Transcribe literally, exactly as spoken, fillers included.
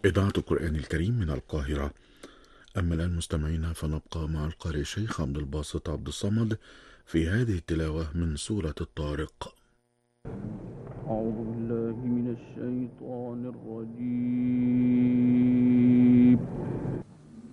إذاعة القرآن الكريم من القاهرة. أما الآن مستمعينا فنبقى مع القارئ الشيخ عبد الباسط عبد الصمد في هذه التلاوة من سورة الطارق. أعوذ بالله من الشيطان